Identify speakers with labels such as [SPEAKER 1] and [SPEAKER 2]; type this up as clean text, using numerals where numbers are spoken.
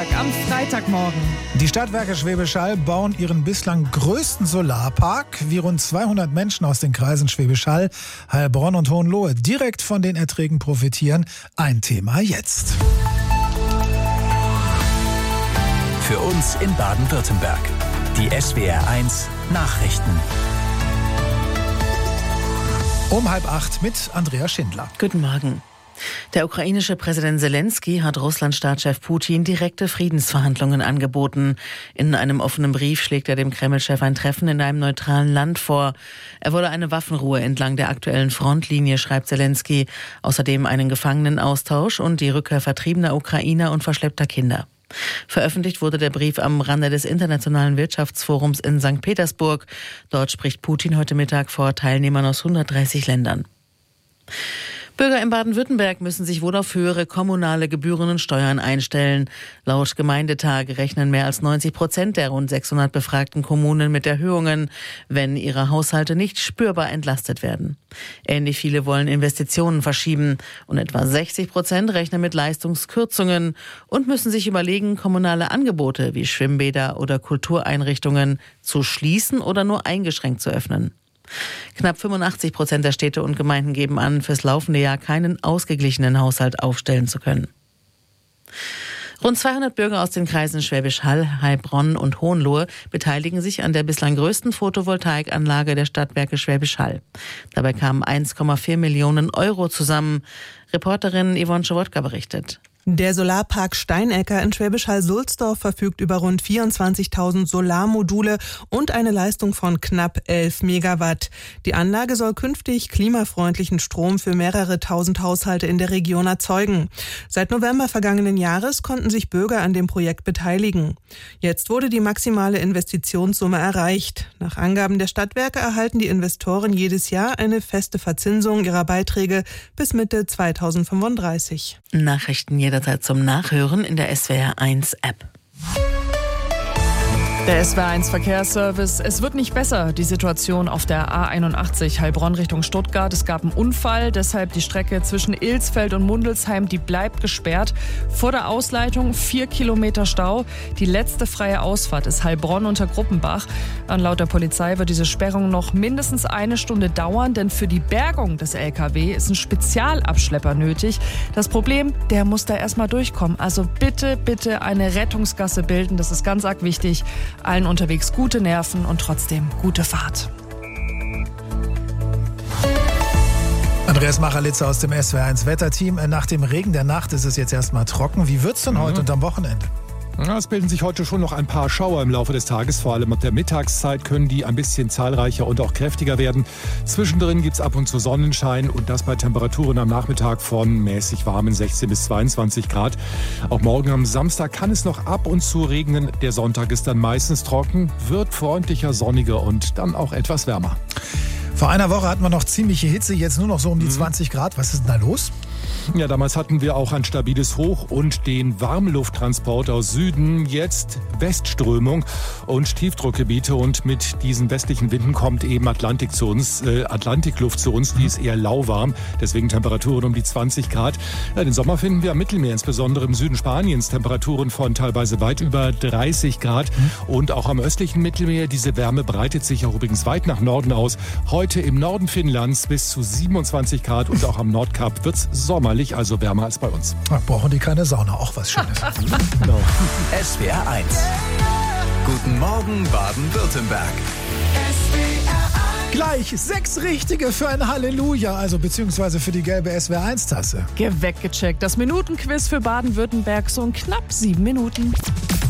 [SPEAKER 1] am Freitagmorgen.
[SPEAKER 2] Die Stadtwerke Schwäbisch Hall bauen ihren bislang größten Solarpark, wie rund 200 Menschen aus den Kreisen Schwäbisch Hall, Heilbronn und Hohenlohe direkt von den Erträgen profitieren. Ein Thema jetzt.
[SPEAKER 3] Für uns in Baden-Württemberg. Die SWR1 Nachrichten.
[SPEAKER 2] Um 7:30 mit Andrea Schindler.
[SPEAKER 4] Guten Morgen. Der ukrainische Präsident Zelensky hat Russlands Staatschef Putin direkte Friedensverhandlungen angeboten. In einem offenen Brief schlägt er dem Kreml-Chef ein Treffen in einem neutralen Land vor. Er wolle eine Waffenruhe entlang der aktuellen Frontlinie, schreibt Zelensky. Außerdem einen Gefangenenaustausch und die Rückkehr vertriebener Ukrainer und verschleppter Kinder. Veröffentlicht wurde der Brief am Rande des Internationalen Wirtschaftsforums in St. Petersburg. Dort spricht Putin heute Mittag vor Teilnehmern aus 130 Ländern. Bürger in Baden-Württemberg müssen sich wohl auf höhere kommunale Gebühren und Steuern einstellen. Laut Gemeindetag rechnen mehr als 90% der rund 600 befragten Kommunen mit Erhöhungen, wenn ihre Haushalte nicht spürbar entlastet werden. Ähnlich viele wollen Investitionen verschieben und etwa 60% rechnen mit Leistungskürzungen und müssen sich überlegen, kommunale Angebote wie Schwimmbäder oder Kultureinrichtungen zu schließen oder nur eingeschränkt zu öffnen. Knapp 85% der Städte und Gemeinden geben an, fürs laufende Jahr keinen ausgeglichenen Haushalt aufstellen zu können. Rund 200 Bürger aus den Kreisen Schwäbisch Hall, Heilbronn und Hohenlohe beteiligen sich an der bislang größten Photovoltaikanlage der Stadtwerke Schwäbisch Hall. Dabei kamen 1,4 Millionen Euro zusammen. Reporterin Yvonne Schawodka berichtet.
[SPEAKER 5] Der Solarpark Steinecker in Schwäbisch Hall-Sulzdorf verfügt über rund 24.000 Solarmodule und eine Leistung von knapp 11 Megawatt. Die Anlage soll künftig klimafreundlichen Strom für mehrere tausend Haushalte in der Region erzeugen. Seit November vergangenen Jahres konnten sich Bürger an dem Projekt beteiligen. Jetzt wurde die maximale Investitionssumme erreicht. Nach Angaben der Stadtwerke erhalten die Investoren jedes Jahr eine feste Verzinsung ihrer Beiträge bis Mitte 2035.
[SPEAKER 4] Nachrichten jederzeit zum Nachhören in der SWR1 App.
[SPEAKER 1] Der SWR1 Verkehrsservice. Es wird nicht besser, die Situation auf der A81 Heilbronn Richtung Stuttgart. Es gab einen Unfall, deshalb die Strecke zwischen Ilsfeld und Mundelsheim, die bleibt gesperrt. Vor der Ausleitung 4 Kilometer Stau. Die letzte freie Ausfahrt ist Heilbronn unter Gruppenbach. Laut der Polizei wird diese Sperrung noch mindestens 1 Stunde dauern, denn für die Bergung des LKW ist ein Spezialabschlepper nötig. Das Problem, der muss da erstmal durchkommen. Also bitte, bitte eine Rettungsgasse bilden, das ist ganz arg wichtig. Allen unterwegs gute Nerven und trotzdem gute Fahrt.
[SPEAKER 2] Andreas Macharlitzer aus dem SWR1 Wetterteam. Nach dem Regen der Nacht ist es jetzt erstmal trocken. Wie wird's denn heute und am Wochenende?
[SPEAKER 6] Ja, es bilden sich heute schon noch ein paar Schauer im Laufe des Tages. Vor allem ab der Mittagszeit können die ein bisschen zahlreicher und auch kräftiger werden. Zwischendrin gibt es ab und zu Sonnenschein und das bei Temperaturen am Nachmittag von mäßig warmen 16 bis 22 Grad. Auch morgen am Samstag kann es noch ab und zu regnen. Der Sonntag ist dann meistens trocken, wird freundlicher, sonniger und dann auch etwas wärmer.
[SPEAKER 2] Vor einer Woche hatten wir noch ziemliche Hitze, jetzt nur noch so um die 20 Grad. Was ist denn da los?
[SPEAKER 6] Ja, damals hatten wir auch ein stabiles Hoch und den Warmlufttransport aus Süden. Jetzt Westströmung und Tiefdruckgebiete. Und mit diesen westlichen Winden kommt eben Atlantikluft zu uns. Die ist eher lauwarm, deswegen Temperaturen um die 20 Grad. Ja, den Sommer finden wir am Mittelmeer, insbesondere im Süden Spaniens. Temperaturen von teilweise weit über 30 Grad. Und auch am östlichen Mittelmeer. Diese Wärme breitet sich auch übrigens weit nach Norden aus. Heute im Norden Finnlands bis zu 27 Grad und auch am Nordkap wird's sommerlich, also wärmer als bei uns.
[SPEAKER 2] Ach, brauchen die keine Sauna, auch was Schönes.
[SPEAKER 6] Genau.
[SPEAKER 3] SWR1. Guten Morgen Baden-Württemberg.
[SPEAKER 2] Gleich 6 Richtige für ein Halleluja, also beziehungsweise für die gelbe SWR1-Tasse.
[SPEAKER 1] Weggecheckt. Das Minutenquiz für Baden-Württemberg so in knapp 7 Minuten.